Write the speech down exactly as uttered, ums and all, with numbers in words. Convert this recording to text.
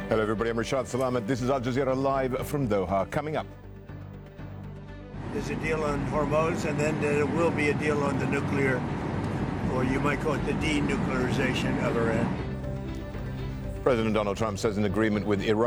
Hello everybody, I'm Rashad Salamat. This is Al Jazeera Live from Doha. Coming up. There's a deal on Hormuz, and then there will be a deal on the nuclear, or you might call it the denuclearization of Iran. President Donald Trump says an agreement with Iran